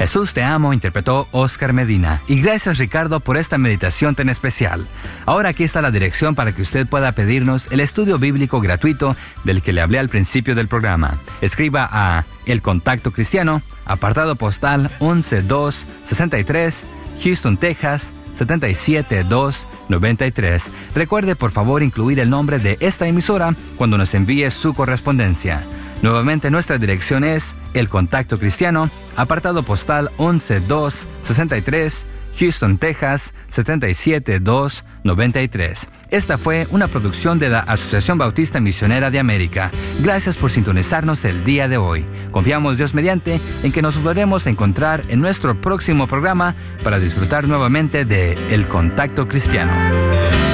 Jesús te amo, interpretó Oscar Medina. Y gracias, Ricardo, por esta meditación tan especial. Ahora aquí está la dirección para que usted pueda pedirnos el estudio bíblico gratuito del que le hablé al principio del programa. Escriba a El Contacto Cristiano, apartado postal 11263, Houston, Texas 77293. Recuerde, por favor, incluir el nombre de esta emisora cuando nos envíe su correspondencia. Nuevamente, nuestra dirección es El Contacto Cristiano, apartado postal 11263, Houston, Texas 77293. Esta fue una producción de la Asociación Bautista Misionera de América. Gracias por sintonizarnos el día de hoy. Confiamos, Dios mediante, en que nos volveremos a encontrar en nuestro próximo programa para disfrutar nuevamente de El Contacto Cristiano.